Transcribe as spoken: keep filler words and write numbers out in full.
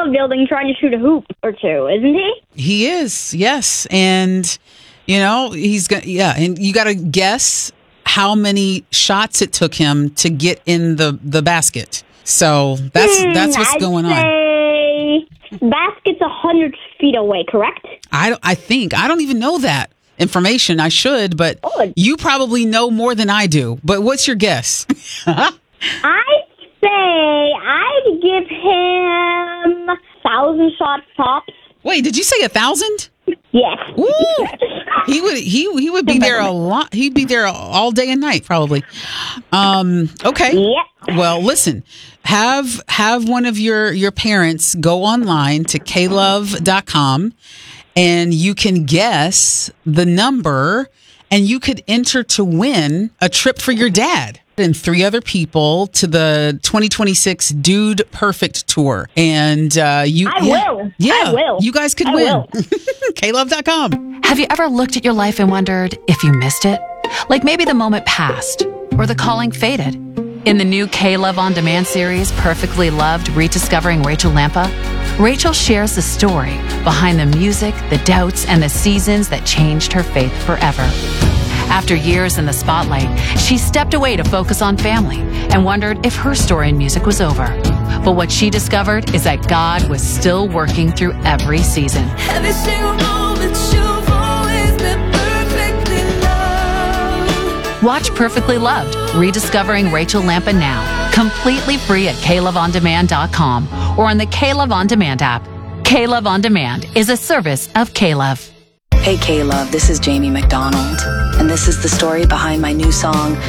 football building trying to shoot a hoop or two, isn't he? He is, yes. And, you know, he's going to, yeah. And you got to guess how many shots it took him to get in the, the basket. So that's Hmm, that's what's I'd going on. say basket's a hundred feet away, correct? I, don't- I think. I don't even know that information. I should, but Oh. you probably know more than I do. But what's your guess? I'd say I'd give him a thousand shots tops. Wait, did you say a thousand? Yes. Ooh, he would he he would be there a lot. He'd be there all day and night probably. Um, okay. Yep. Well, listen. Have have one of your your parents go online to k love dot com and you can guess the number and you could enter to win a trip for your dad and three other people to the twenty twenty-six Dude Perfect Tour. And uh, you I yeah, will. Yeah, I will. you guys could I win. will. k love dot com. Have you ever looked at your life and wondered if you missed it? Like maybe the moment passed or the calling faded. In the new K-Love On Demand series, Perfectly Loved, Rediscovering Rachel Lampa, Rachel shares the story behind the music, the doubts, and the seasons that changed her faith forever. After years in the spotlight, she stepped away to focus on family and wondered if her story in music was over. But what she discovered is that God was still working through every season. Every single moment you've always been perfectly loved. Watch Perfectly Loved, Rediscovering Rachel Lampa now, completely free at k love on demand dot com or on the K-Love On Demand app. K-Love On Demand is a service of K-Love. Hey K-Love, this is Jamie McDonald, and this is the story behind my new song,